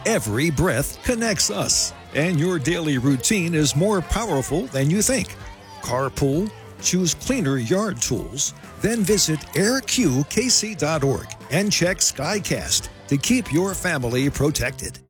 Every breath connects us, and your daily routine is more powerful than you think. Carpool, choose cleaner yard tools, then visit airqkc.org and check Skycast to keep your family protected.